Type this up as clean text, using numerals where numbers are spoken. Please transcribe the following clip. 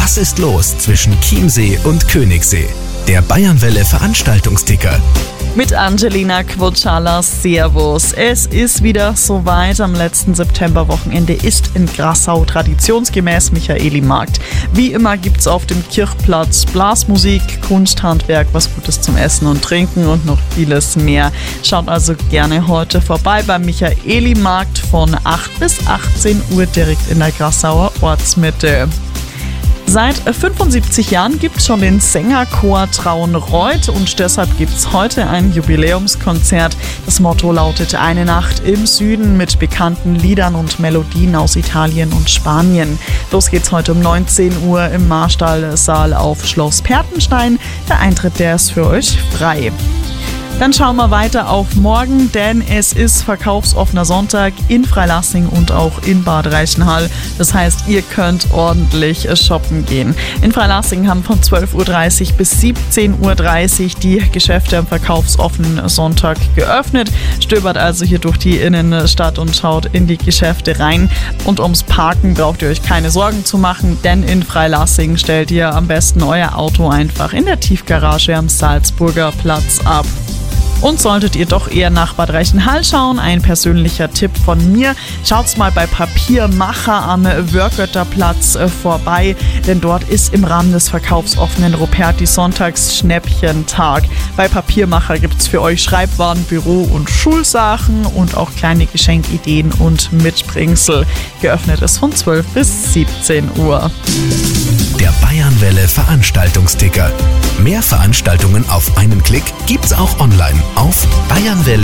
Was ist los zwischen Chiemsee und Königssee? Der Bayernwelle Veranstaltungsticker. Mit Angelina Quotschala, Servus. Es ist wieder soweit. Am letzten Septemberwochenende ist in Grassau traditionsgemäß Michaelimarkt. Wie immer gibt's auf dem Kirchplatz Blasmusik, Kunsthandwerk, was Gutes zum Essen und Trinken und noch vieles mehr. Schaut also gerne heute vorbei beim Michaelimarkt von 8 bis 18 Uhr direkt in der Grassauer Ortsmitte. Seit 75 Jahren gibt es schon den Sängerchor Traunreut und deshalb gibt es heute ein Jubiläumskonzert. Das Motto lautet Eine Nacht im Süden mit bekannten Liedern und Melodien aus Italien und Spanien. Los geht's heute um 19 Uhr im Marstallsaal auf Schloss Pertenstein. Der Eintritt, der ist für euch frei. Dann schauen wir weiter auf morgen, denn es ist verkaufsoffener Sonntag in Freilassing und auch in Bad Reichenhall. Das heißt, ihr könnt ordentlich shoppen gehen. In Freilassing haben von 12.30 Uhr bis 17.30 Uhr die Geschäfte am verkaufsoffenen Sonntag geöffnet. Stöbert also hier durch die Innenstadt und schaut in die Geschäfte rein. Und ums Parken braucht ihr euch keine Sorgen zu machen, denn in Freilassing stellt ihr am besten euer Auto einfach in der Tiefgarage am Salzburger Platz ab. Und solltet ihr doch eher nach Bad Reichenhall schauen, ein persönlicher Tipp von mir, schaut's mal bei Papiermacher am Wörgötterplatz vorbei, denn dort ist im Rahmen des verkaufsoffenen Ruperti Sonntags-Schnäppchentag. Bei Papiermacher gibt's für euch Schreibwaren, Büro- und Schulsachen und auch kleine Geschenkideen und Mitbringsel. Geöffnet ist von 12 bis 17 Uhr. Der Bayernwelle Veranstaltungsticker. Mehr Veranstaltungen auf einen Klick gibt's auch online auf bayernwelle.at.